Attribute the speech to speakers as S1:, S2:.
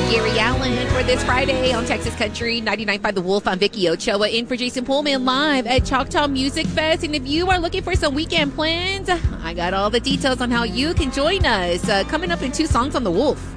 S1: Gary Allen for this Friday on Texas Country 99.5 The Wolf. I'm Vicky Ochoa in for Jason Pullman live at Choctaw Music Fest. And if you are looking for some weekend plans, I got all the details on how you can join us. Coming up in 2 songs on The Wolf.